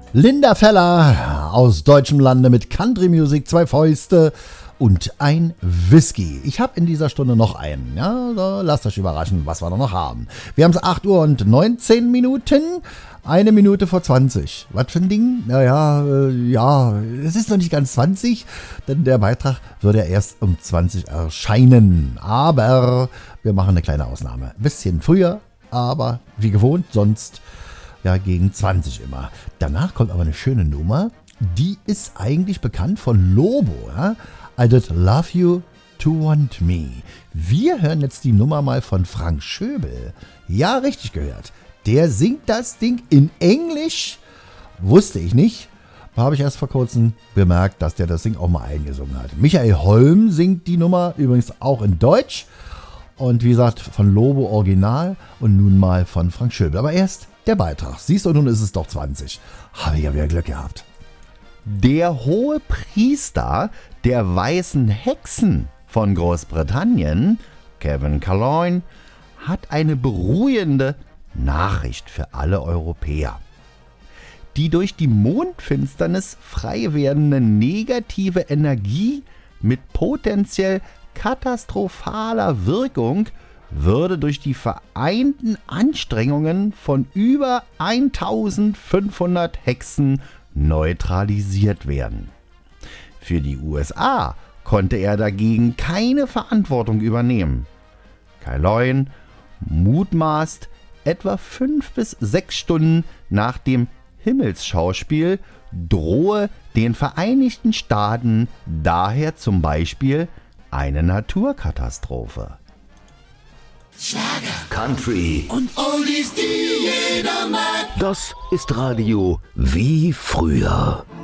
Linda Feller aus deutschem Lande mit Country Music, 2 Fäuste und ein Whisky. Ich habe in dieser Stunde noch einen. Ja, so, lasst euch überraschen, was wir da noch haben. Wir haben es 8 Uhr und 19 Minuten. 1 Minute vor 20. Was für ein Ding? Ja, es ist noch nicht ganz 20, denn der Beitrag wird ja erst um 20 erscheinen. Aber wir machen eine kleine Ausnahme. Ein bisschen früher, aber wie gewohnt, sonst ja gegen 20 immer. Danach kommt aber eine schöne Nummer. Die ist eigentlich bekannt von Lobo. Ja? I Did Love You to Want Me. Wir hören jetzt die Nummer mal von Frank Schöbel. Ja, richtig gehört. Der singt das Ding in Englisch. Wusste ich nicht. Habe ich erst vor kurzem bemerkt, dass der das Ding auch mal eingesungen hat. Michael Holm singt die Nummer übrigens auch in Deutsch. Und wie gesagt, von Lobo Original und nun mal von Frank Schöbel. Aber erst der Beitrag. Siehst du, nun ist es doch 20. Habe ich ja wieder Glück gehabt. Der hohe Priester der weißen Hexen von Großbritannien, Kevin Calloin, hat eine beruhigende Nachricht für alle Europäer. Die durch die Mondfinsternis frei werdende negative Energie mit potenziell katastrophaler Wirkung würde durch die vereinten Anstrengungen von über 1500 Hexen neutralisiert werden. Für die USA konnte er dagegen keine Verantwortung übernehmen. Calloin mutmaßt, etwa 5 bis 6 Stunden nach dem Himmelsschauspiel drohe den Vereinigten Staaten daher zum Beispiel eine Naturkatastrophe. Schlager, Country und Oldies, die jeder mag. Das ist Radio wie früher.